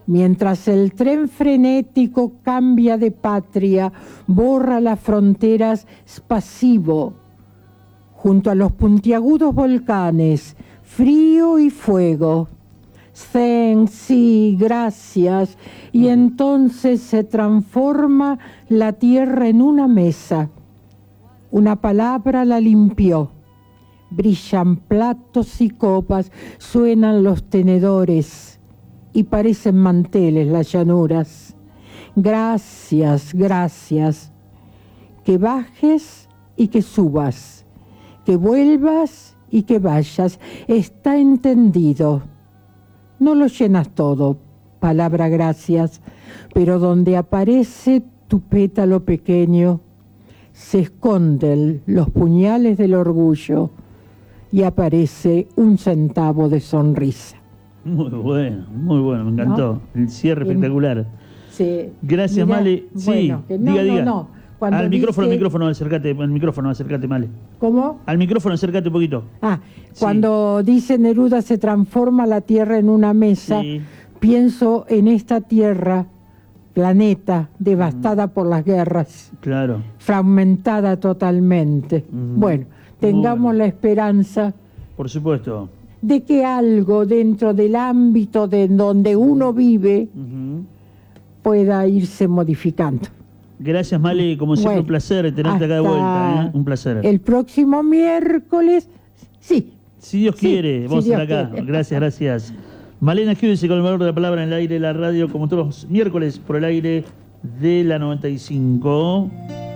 Mientras el tren frenético cambia de patria, borra las fronteras, es pasivo. Junto a los puntiagudos volcanes, frío y fuego. Thanks, sí, gracias. Y entonces se transforma la tierra en una mesa. Una palabra la limpió. Brillan platos y copas, suenan los tenedores y parecen manteles las llanuras. Gracias, gracias. Que bajes y que subas, que vuelvas y que vayas. Está entendido. No lo llenas todo, palabra gracias, pero donde aparece tu pétalo pequeño, se esconden los puñales del orgullo y aparece un centavo de sonrisa. Muy bueno, me encantó. ¿No? El cierre espectacular. Sí. Gracias, mirá, Male. Sí, bueno, diga. No. Al micrófono, acércate, Male. ¿Cómo? Al micrófono, acércate un poquito. Cuando dice Neruda se transforma la tierra en una mesa, pienso en esta tierra, planeta, devastada por las guerras. Claro. Fragmentada totalmente. Bueno, tengamos la esperanza. Por supuesto. De que algo dentro del ámbito de donde uno vive pueda irse modificando. Gracias, Male, como siempre un placer tenerte acá de vuelta, un placer. El próximo miércoles, sí. Si Dios quiere, vamos a estar acá. Quiere. Gracias. Malena Giudice con el valor de la palabra en el aire de la radio, como todos los miércoles por el aire de la 95.